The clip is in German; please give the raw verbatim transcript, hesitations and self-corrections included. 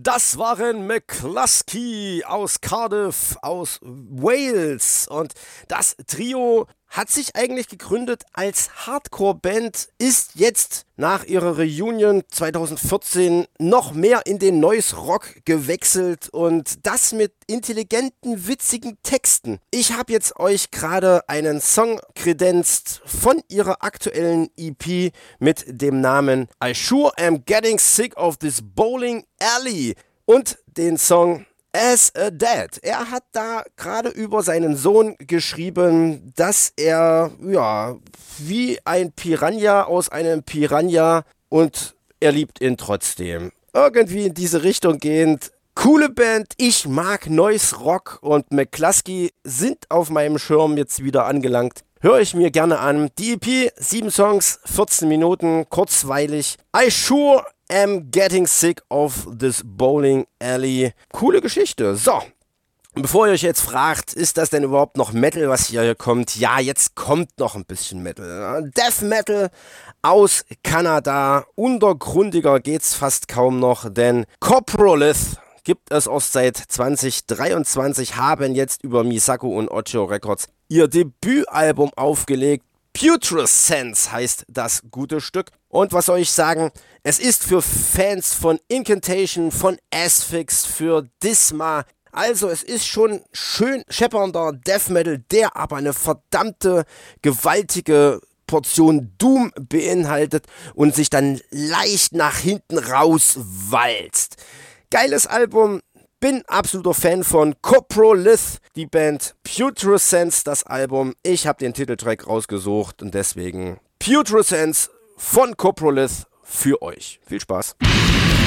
Das waren McCluskey aus Cardiff, aus Wales. Und das Trio hat sich eigentlich gegründet als Hardcore-Band, ist jetzt nach ihrer Reunion zwanzig vierzehn noch mehr in den Noise Rock gewechselt und das mit intelligenten, witzigen Texten. Ich habe jetzt euch gerade einen Song kredenzt von ihrer aktuellen E P mit dem Namen I Sure Am Getting Sick of This Bowling Alley und den Song As a Dad. Er hat da gerade über seinen Sohn geschrieben, dass er, ja, wie ein Piranha aus einem Piranha und er liebt ihn trotzdem. Irgendwie in diese Richtung gehend. Coole Band, ich mag Noise Rock und McCluskey sind auf meinem Schirm jetzt wieder angelangt. Höre ich mir gerne an. Die E P, sieben Songs, vierzehn Minuten, kurzweilig. I Sure Am Getting Sick of This Bowling Alley. Coole Geschichte. So, bevor ihr euch jetzt fragt, ist das denn überhaupt noch Metal, was hier kommt? Ja, jetzt kommt noch ein bisschen Metal. Death Metal aus Kanada. Untergrundiger geht's fast kaum noch, denn Coprolith gibt es erst seit zwanzig dreiundzwanzig, haben jetzt über Misako und Ocho Records ihr Debütalbum aufgelegt. Putrescence heißt das gute Stück. Und was soll ich sagen? Es ist für Fans von Incantation, von Asphyx, für Disma. Also es ist schon schön scheppernder Death Metal, der aber eine verdammte, gewaltige Portion Doom beinhaltet und sich dann leicht nach hinten rauswalzt. Geiles Album. Bin absoluter Fan von Coprolith, die Band Putrescence, das Album. Ich habe den Titeltrack rausgesucht und deswegen Putrescence von Coprolith für euch. Viel Spaß.